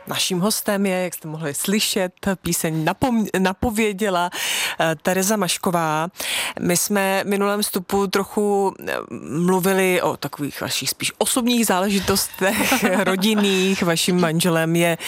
naším hostem je, jak jste mohli slyšet, píseň napověděla Tereza Mašková. My jsme v minulém vstupu trochu mluvili o takových vašich spíš osobních záležitostech, rodinných. Vaším manželem je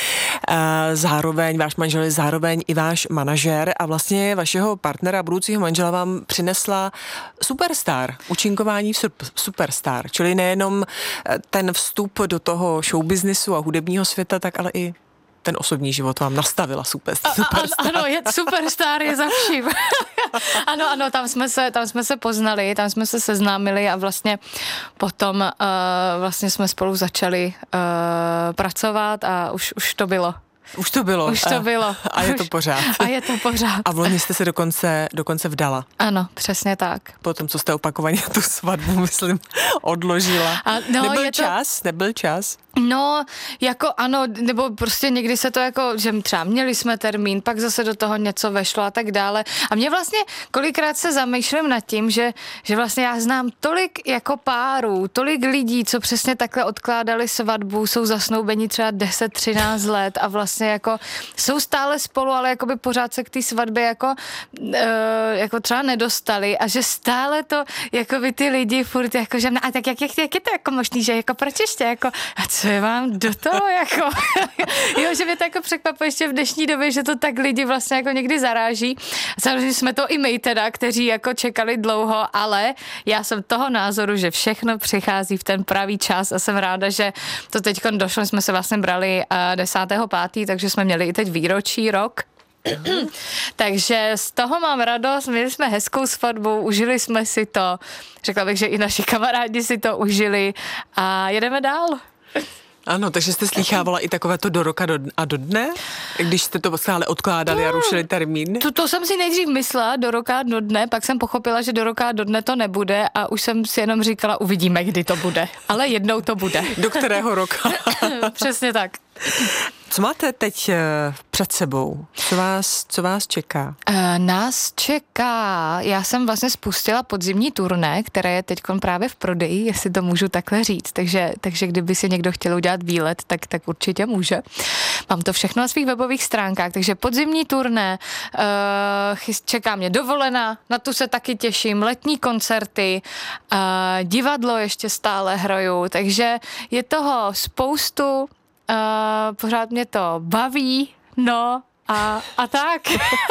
váš manžel je zároveň i váš manažer a vlastně vašeho partnera, budoucího manžela vám přinesla Superstar, účinkování v Superstar, čili nejenom ten vstup do toho showbiznisu a hudebního světa, tak ale i ten osobní život vám nastavila Superstar. Ano, Superstar je za vším. ano, tam jsme se poznali, tam jsme se seznámili a vlastně potom vlastně jsme spolu začali pracovat a už to bylo. Už to bylo. A je to pořád. A v loni jste se dokonce vdala. Ano, přesně tak. Po tom, co jste opakovaně tu svatbu, myslím, odložila. Nebyl čas? No, jako ano, nebo prostě někdy se to jako, že třeba měli jsme termín, pak zase do toho něco vešlo a tak dále. A mě vlastně kolikrát se zamýšlím nad tím, že vlastně já znám tolik jako párů, tolik lidí, co přesně takhle odkládali svatbu, jsou zasnoubeni třeba 10-13 let a vlastně jako jsou stále spolu, ale jakoby pořád se k té svatbě jako třeba nedostali a že stále to jakoby ty lidi furt jako, že a tak jak je to jako možný, že jako proč ještě jako a co je vám do toho jako jo, že mě to jako překvapuje ještě v dnešní době, že to tak lidi vlastně jako někdy zaráží. Samozřejmě jsme to i my teda, kteří jako čekali dlouho, ale já jsem toho názoru, že všechno přichází v ten pravý čas a jsem ráda, že to teďko došlo, jsme se vlastně brali 10.5., takže jsme měli i teď výročí rok. Takže z toho mám radost, měli jsme hezkou svatbu, užili jsme si to, řekla bych, že i naši kamarádi si to užili a jedeme dál. Ano, takže jste slýchávala i takovéto do roka a do dne, když jste to stále odkládali a rušili termín? To jsem si nejdřív myslela do roka a do dne, pak jsem pochopila, že do roka a do dne to nebude a už jsem si jenom říkala, uvidíme, kdy to bude, ale jednou to bude. Do kterého roka? Přesně tak. Co máte teď před sebou? Co vás čeká? Nás čeká, já jsem vlastně spustila podzimní turné, které je teď právě v prodeji, jestli to můžu takhle říct, takže kdyby si někdo chtěl udělat výlet, tak určitě může. Mám to všechno na svých webových stránkách, takže podzimní turné, čeká mě dovolená, na tu se taky těším, letní koncerty, divadlo ještě stále hraju, takže je toho spoustu, pořád mě to baví, no a tak.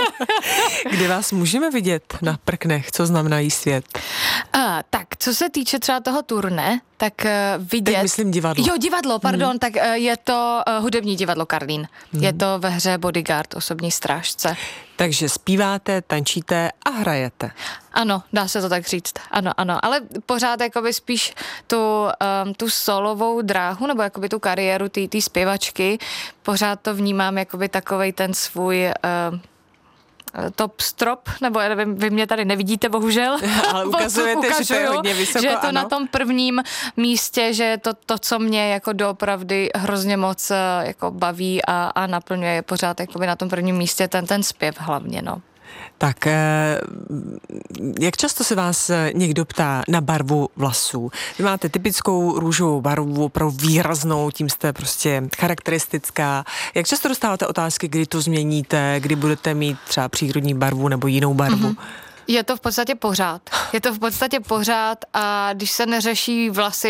Kde vás můžeme vidět na prknech? Co znamenají svět? Tak, co se týče třeba toho turné, tak vidět... Teď myslím divadlo. Jo, divadlo, pardon, tak je to hudební divadlo Karlín. Je to ve hře Bodyguard, osobní strážce. Takže zpíváte, tančíte a hrajete. Ano, dá se to tak říct. Ano, ale pořád jakoby spíš tu solovou dráhu, nebo jakoby tu kariéru té zpěvačky, pořád to vnímám jakoby takovej ten svůj... top strop, nebo já nevím, vy mě tady nevidíte, bohužel. Ale ukazujete, že to je hodně vysoko, že je to ano. Na tom prvním místě, že je to, co mě jako doopravdy hrozně moc jako baví a naplňuje, je pořád jakoby na tom prvním místě ten zpěv hlavně, no. Tak jak často se vás někdo ptá na barvu vlasů? Vy máte typickou růžovou barvu, pro výraznou, tím jste prostě charakteristická. Jak často dostáváte otázky, kdy to změníte, kdy budete mít třeba přírodní barvu nebo jinou barvu? Je to v podstatě pořád. A když se neřeší vlasy